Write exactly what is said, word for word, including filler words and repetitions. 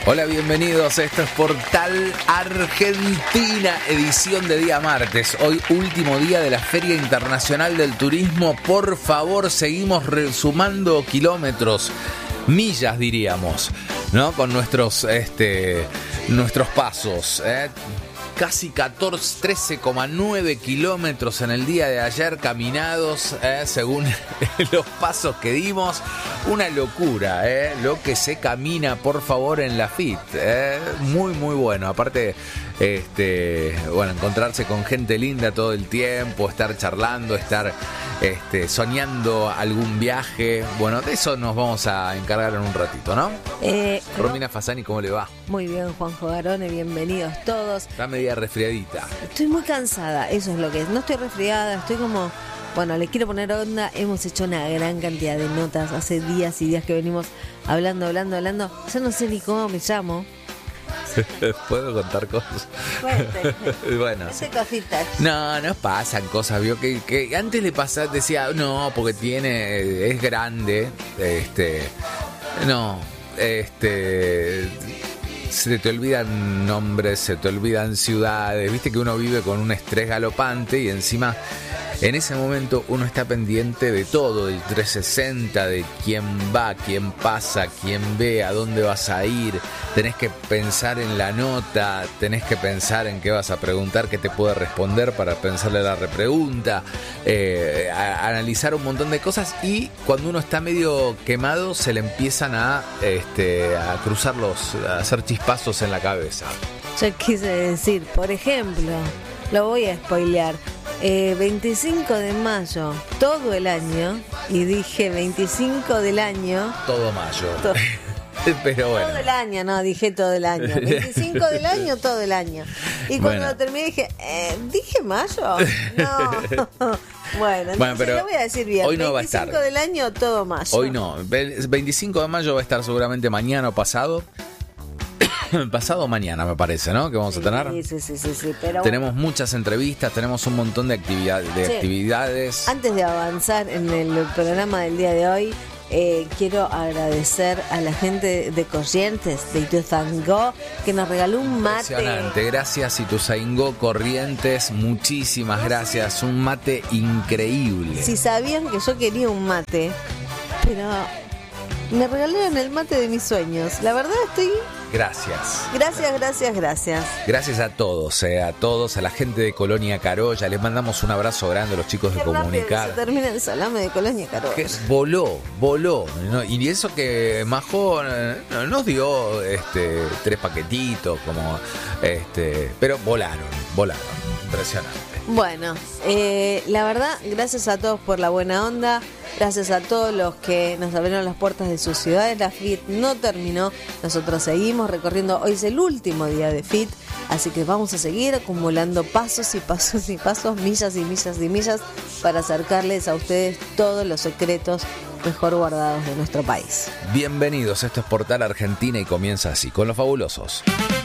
Hola, bienvenidos. Esto es Portal Argentina, edición de día martes. Hoy último día de la Feria Internacional del Turismo. Por favor, seguimos sumando kilómetros, millas diríamos, ¿no? Con nuestros, este, nuestros pasos, ¿eh? Casi catorce, trece coma nueve kilómetros en el día de ayer caminados, eh, según los pasos que dimos. Una locura, eh, lo que se camina, por favor, en la F I T. Eh, muy, muy bueno. Aparte, este, bueno, encontrarse con gente linda todo el tiempo, estar charlando, estar este, soñando algún viaje. Bueno, de eso nos vamos a encargar en un ratito, ¿no? Eh, Romina Fasani, ¿cómo le va? Muy bien, Juanjo Garone, bienvenidos todos. Está media resfriadita. Estoy muy cansada, eso es lo que es. No estoy resfriada, estoy como... Bueno, les quiero poner onda. Hemos hecho una gran cantidad de notas. Hace días y días que venimos hablando, hablando, hablando. Yo no sé ni cómo me llamo. ¿Puedo contar cosas? Bueno, sí. Cositas. No, no pasan cosas. Vio que, que antes le pasaba, decía, no, porque tiene, es grande. Este, no, este... Se te olvidan nombres, se te olvidan ciudades. Viste que uno vive con un estrés galopante y encima en ese momento uno está pendiente de todo, del trescientos sesenta, de quién va, quién pasa, quién ve, a dónde vas a ir. Tenés que pensar en la nota, tenés que pensar en qué vas a preguntar, qué te puede responder para pensarle la repregunta, eh, a, a analizar un montón de cosas, y cuando uno está medio quemado se le empiezan a, este, a cruzar los, a hacer chispazos en la cabeza. Yo quise decir, por ejemplo, lo voy a spoilear. Eh, veinticinco de mayo, todo el año, y dije veinticinco del año. Todo mayo. To- Pero bueno. Todo el año, no, dije todo el año. veinticinco del año, todo el año. Y cuando Bueno. lo terminé dije, eh, ¿dije mayo? No. Bueno, entonces Bueno, pero lo voy a decir bien. hoy no va a estar. veinticinco del año, todo mayo. Hoy no. veinticinco de mayo va a estar seguramente mañana o pasado. Pasado o mañana, me parece, ¿no? Que vamos sí, a tener. Sí, sí, sí, sí. Pero tenemos muchas entrevistas, tenemos un montón de, actividad, de sí. actividades. Antes de avanzar en el programa del día de hoy, eh, quiero agradecer a la gente de Corrientes, de Ituzaingó, que nos regaló un mate. Impresionante, gracias Ituzaingó, Corrientes, muchísimas gracias, un mate increíble. Si sabían que yo quería un mate, pero me regalaron el mate de mis sueños. La verdad estoy... Gracias. Gracias, gracias, gracias. Gracias a todos, eh, a todos, a la gente de Colonia Carolla. Les mandamos un abrazo grande a los chicos de Qué rápido Comunicar. se termina el salame de Colonia Carolla. Que voló, voló, ¿no? Y eso que Majo eh, nos dio este, tres paquetitos, como este, pero volaron, volaron, impresionante. Bueno, eh, la verdad, gracias a todos por la buena onda, gracias a todos los que nos abrieron las puertas de sus ciudades. La F I T no terminó, nosotros seguimos recorriendo. Hoy es el último día de F I T, así que vamos a seguir acumulando pasos y pasos y pasos, millas y millas y millas, para acercarles a ustedes todos los secretos mejor guardados de nuestro país. Bienvenidos, esto es Portal Argentina y comienza así, con los fabulosos.